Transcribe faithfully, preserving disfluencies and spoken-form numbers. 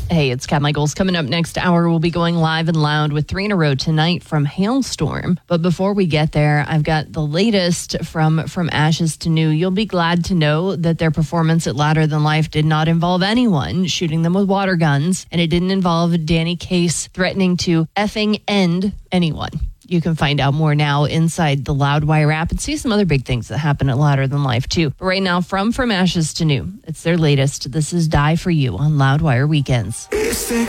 Hey, it's Kat Michaels. Coming up next hour, we'll be going live and loud with three in a row tonight from Hailstorm. But before we get there, I've got the latest from From Ashes to New. You'll be glad to know that their performance at Louder Than Life did not involve anyone shooting them with water guns, and it didn't involve Danny Case threatening to effing end anyone. You can find out more now inside the Loudwire app and see some other big things that happen at Louder Than Life, too. But right now, from From Ashes to New, it's their latest. This is Die For You on Loudwire Weekends. It's the